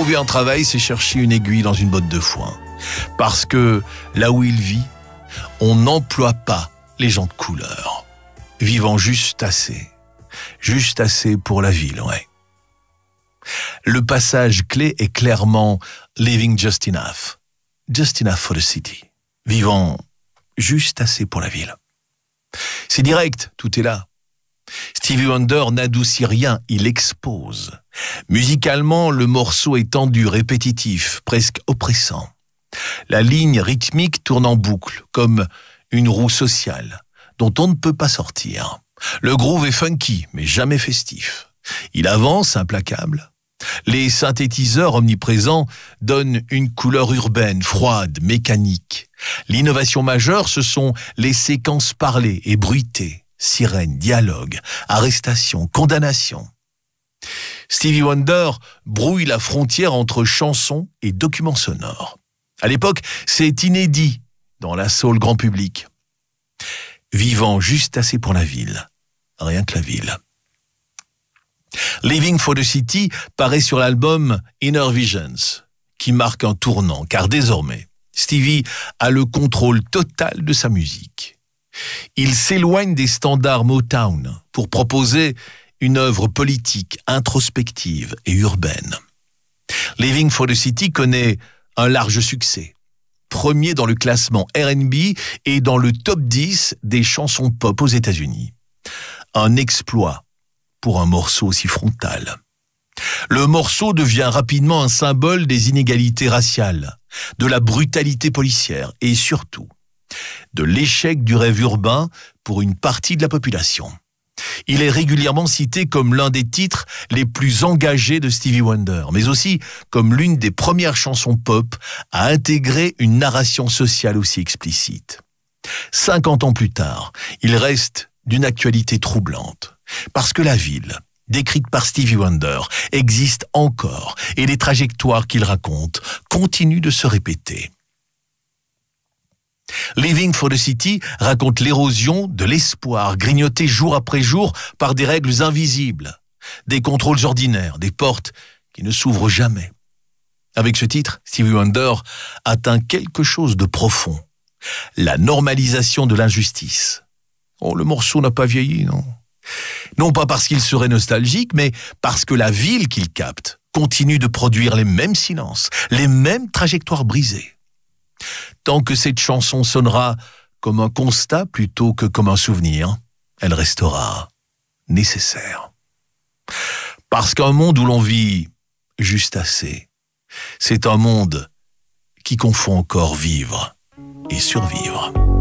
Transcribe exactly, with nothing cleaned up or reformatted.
Trouver un travail, c'est chercher une aiguille dans une botte de foin. Parce que là où il vit, on n'emploie pas les gens de couleur. Vivant juste assez. Juste assez pour la ville, ouais. Le passage clé est clairement « living just enough ». Just enough for the city. Vivant juste assez pour la ville. C'est direct, tout est là. Stevie Wonder n'adoucit rien, il expose. Musicalement, le morceau est tendu, répétitif, presque oppressant. La ligne rythmique tourne en boucle, comme une roue sociale, dont on ne peut pas sortir. Le groove est funky, mais jamais festif. Il avance, implacable. Les synthétiseurs omniprésents donnent une couleur urbaine, froide, mécanique. L'innovation majeure, ce sont les séquences parlées et bruitées, sirènes, dialogues, arrestations, condamnations. Stevie Wonder brouille la frontière entre chansons et documents sonores. À l'époque, c'est inédit dans la soul grand public. Vivant juste assez pour la ville, rien que la ville. Living for the City paraît sur l'album Inner Visions, qui marque un tournant, car désormais, Stevie a le contrôle total de sa musique. Il s'éloigne des standards Motown pour proposer une œuvre politique, introspective et urbaine. Living for the City connaît un large succès. Premier dans le classement R and B et dans le top dix des chansons pop aux États-Unis. Un exploit pour un morceau aussi frontal. Le morceau devient rapidement un symbole des inégalités raciales, de la brutalité policière et surtout de l'échec du rêve urbain pour une partie de la population. Il est régulièrement cité comme l'un des titres les plus engagés de Stevie Wonder, mais aussi comme l'une des premières chansons pop à intégrer une narration sociale aussi explicite. cinquante ans plus tard, il reste d'une actualité troublante, parce que la ville, décrite par Stevie Wonder, existe encore et les trajectoires qu'il raconte continuent de se répéter. Living for the City raconte l'érosion de l'espoir grignoté jour après jour par des règles invisibles, des contrôles ordinaires, des portes qui ne s'ouvrent jamais. Avec ce titre, Stevie Wonder atteint quelque chose de profond, la normalisation de l'injustice. Oh, le morceau n'a pas vieilli, non ? Non pas parce qu'il serait nostalgique, mais parce que la ville qu'il capte continue de produire les mêmes silences, les mêmes trajectoires brisées. Tant que cette chanson sonnera comme un constat plutôt que comme un souvenir, elle restera nécessaire. Parce qu'un monde où l'on vit juste assez, c'est un monde qui confond encore vivre et survivre.